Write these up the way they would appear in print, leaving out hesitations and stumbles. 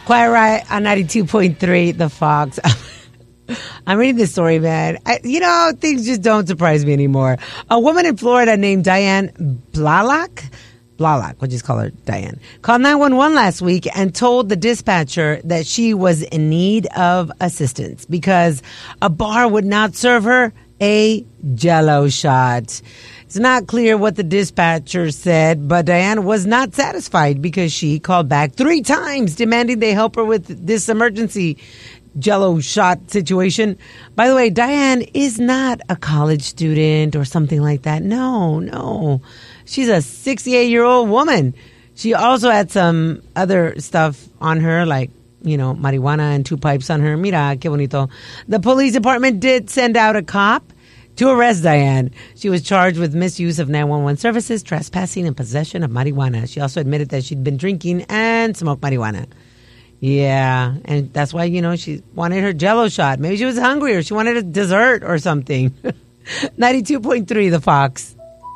Quiet Riot on 92.3, The Fox. I'm reading this story, man. Things just don't surprise me anymore. A woman in Florida named Diane Blalock, we'll just call her Diane, called 911 last week and told the dispatcher that she was in need of assistance because a bar would not serve her a Jell-O shot. It's not clear what the dispatcher said, but Diane was not satisfied because she called back 3 times demanding they help her with this emergency Jell-O shot situation. By the way, Diane is not a college student or something like that. No. She's a 68-year-old woman. She also had some other stuff on her, like, marijuana and 2 pipes on her. Mira, qué bonito. The police department did send out a cop to arrest Diane. She was charged with misuse of 911 services, trespassing, and possession of marijuana. She also admitted that she'd been drinking and smoked marijuana. Yeah, and that's why, she wanted her Jell-O shot. Maybe she was hungry or she wanted a dessert or something. 92.3, The Fox.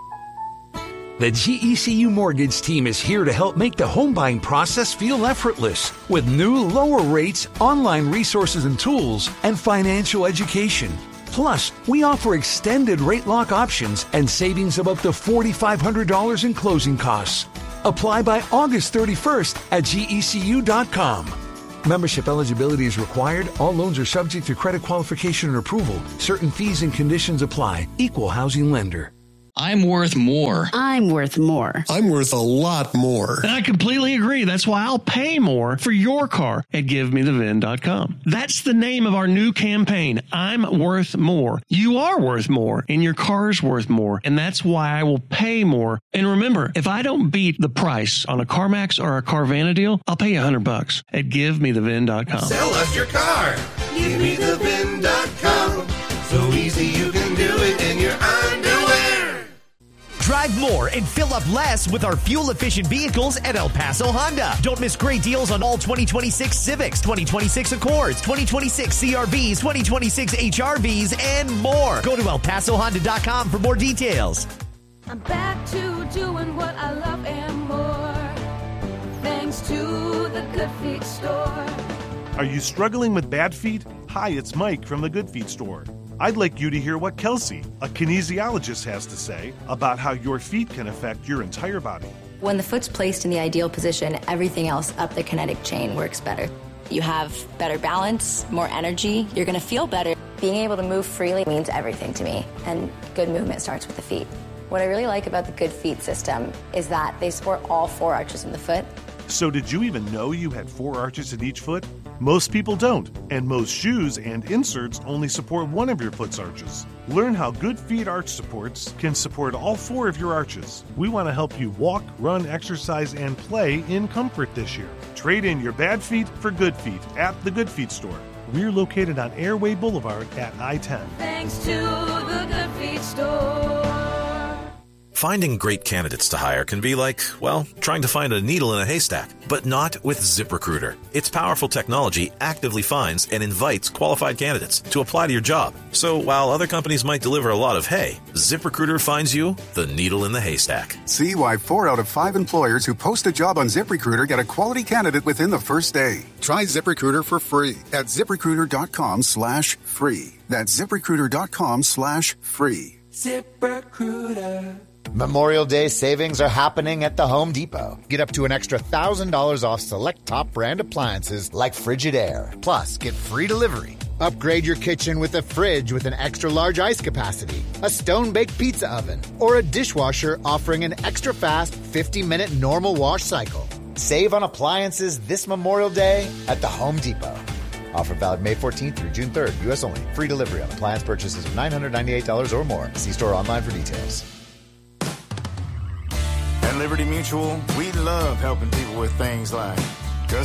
The GECU Mortgage team is here to help make the home buying process feel effortless with new lower rates, online resources and tools, and financial education. Plus, we offer extended rate lock options and savings of up to $4,500 in closing costs. Apply by August 31st at GECU.com. Membership eligibility is required. All loans are subject to credit qualification and approval. Certain fees and conditions apply. Equal housing lender. I'm worth more. I'm worth more. I'm worth a lot more. And I completely agree. That's why I'll pay more for your car at GiveMeTheVin.com. That's the name of our new campaign. I'm worth more. You are worth more, and your car's worth more. And that's why I will pay more. And remember, if I don't beat the price on a CarMax or a Carvana deal, I'll pay you $100 at GiveMeTheVin.com. Sell us your car. GiveMeTheVin.com. So easy you can do it in your underwear. Drive more and fill up less with our fuel-efficient vehicles at El Paso Honda. Don't miss great deals on all 2026 Civics, 2026 Accords, 2026 CRVs, 2026 HRVs, and more. Go to ElPasoHonda.com for more details. I'm back to doing what I love and more, thanks to the Good Feet store. Are you struggling with bad feet? Hi, it's Mike from the Good Feet store. I'd like you to hear what Kelsey, a kinesiologist, has to say about how your feet can affect your entire body. When the foot's placed in the ideal position, everything else up the kinetic chain works better. You have better balance, more energy, you're going to feel better. Being able to move freely means everything to me, and good movement starts with the feet. What I really like about the Good Feet system is that they support all 4 arches in the foot. So did you even know you had 4 arches in each foot? Most people don't, and most shoes and inserts only support one of your foot's arches. Learn how Good Feet arch supports can support all 4 of your arches. We want to help you walk, run, exercise, and play in comfort this year. Trade in your bad feet for good feet at the Good Feet store. We're located on Airway Boulevard at I-10. Thanks to the Good Feet store. Finding great candidates to hire can be like, well, trying to find a needle in a haystack, but not with ZipRecruiter. Its powerful technology actively finds and invites qualified candidates to apply to your job. So while other companies might deliver a lot of hay, ZipRecruiter finds you the needle in the haystack. See why 4 out of 5 employers who post a job on ZipRecruiter get a quality candidate within the first day. Try ZipRecruiter for free at ZipRecruiter.com/free. That's ZipRecruiter.com/free. ZipRecruiter. Memorial Day savings are happening at the Home Depot. Get up to an extra $1,000 off select top brand appliances like Frigidaire. Plus, get free delivery. Upgrade your kitchen with a fridge with an extra large ice capacity, a stone-baked pizza oven, or a dishwasher offering an extra fast 50-minute normal wash cycle. Save on appliances this Memorial Day at the Home Depot. Offer valid May 14th through June 3rd. U.S. only. Free delivery on appliance purchases of $998 or more. See store online for details. At Liberty Mutual, we love helping people with things like